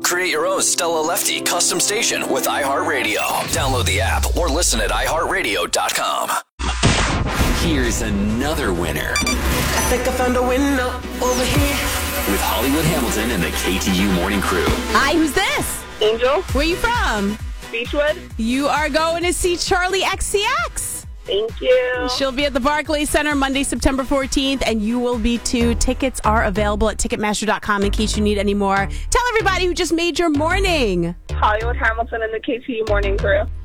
Create your own Stella Lefty custom station with iHeartRadio. Download the app or listen at iHeartRadio.com. Here's another winner. I think I found a winner over here. With Hollywood Hamilton and the KTU Morning Crew. Hi, who's this? Angel. Where you from? Beechwood. You are going to see Charlie XCX. Thank you. She'll be at the Barclays Center Monday, September 14th, and you will be too. Tickets are available at Ticketmaster.com in case you need any more. Tell everybody who just made your morning. Hollywood Hamilton and the KTU Morning Crew.